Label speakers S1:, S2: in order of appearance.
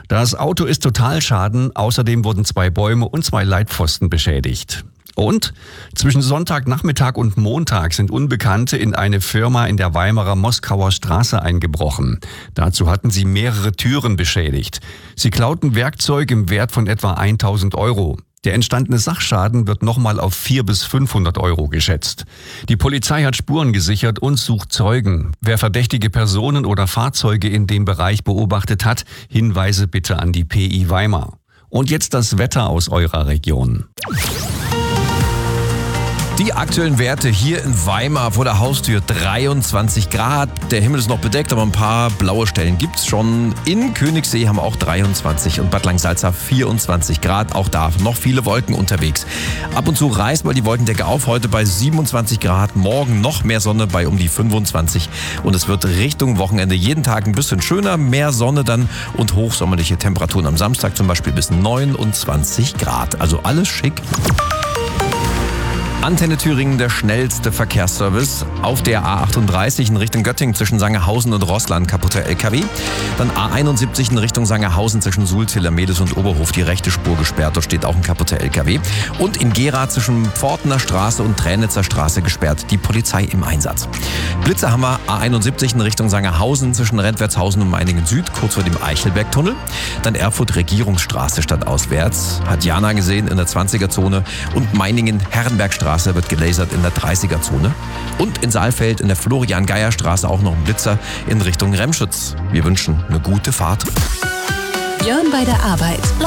S1: Das Auto ist Totalschaden. Außerdem wurden 2 Bäume und 2 Leitpfosten beschädigt. Und zwischen Sonntagnachmittag und Montag sind Unbekannte in eine Firma in der Weimarer Moskauer Straße eingebrochen. Dazu hatten sie mehrere Türen beschädigt. Sie klauten Werkzeug im Wert von etwa 1.000 Euro. Der entstandene Sachschaden wird nochmal auf 400 bis 500 Euro geschätzt. Die Polizei hat Spuren gesichert und sucht Zeugen. Wer verdächtige Personen oder Fahrzeuge in dem Bereich beobachtet hat, Hinweise bitte an die PI Weimar. Und jetzt das Wetter aus eurer Region.
S2: Die aktuellen Werte hier in Weimar vor der Haustür 23 Grad. Der Himmel ist noch bedeckt, aber ein paar blaue Stellen gibt's schon. In Königssee haben wir auch 23 und Bad Langsalza 24 Grad. Auch da noch viele Wolken unterwegs. Ab und zu reißt mal die Wolkendecke auf. Heute bei 27 Grad. Morgen noch mehr Sonne bei um die 25. Und es wird Richtung Wochenende jeden Tag ein bisschen schöner. Mehr Sonne dann und hochsommerliche Temperaturen am Samstag zum Beispiel bis 29 Grad. Also alles schick. Antenne Thüringen, der schnellste Verkehrsservice. Auf der A38 in Richtung Göttingen zwischen Sangerhausen und Roßland kaputter LKW. Dann A71 in Richtung Sangerhausen zwischen Sulziller, Medes und Oberhof. Die rechte Spur gesperrt, dort steht auch ein kaputter LKW. Und in Gera zwischen Pfortner Straße und Tränitzer Straße gesperrt. Die Polizei im Einsatz. Blitze haben wir A71 in Richtung Sangerhausen zwischen Rentwertshausen und Meiningen Süd, kurz vor dem Eichelbergtunnel. Dann Erfurt Regierungsstraße stadtauswärts. Hat Jana gesehen in der 20er-Zone. Und Meiningen Herrenbergstraße wird gelasert in der 30er-Zone. Und in Saalfeld in der Florian-Geier-Straße auch noch ein Blitzer in Richtung Remschütz. Wir wünschen eine gute Fahrt.
S3: Björn bei der Arbeit.